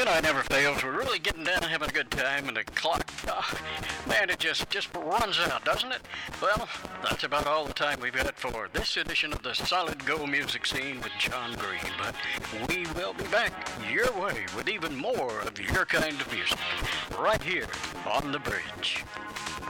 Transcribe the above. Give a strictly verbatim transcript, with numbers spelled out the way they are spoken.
You know, it never fails. We're really getting down, having a good time, and the clock, oh, man, it just, just runs out, doesn't it? Well, that's about all the time we've got for this edition of the Solid Go Music Scene with John Green. But we will be back your way with even more of your kind of music right here on The Bridge.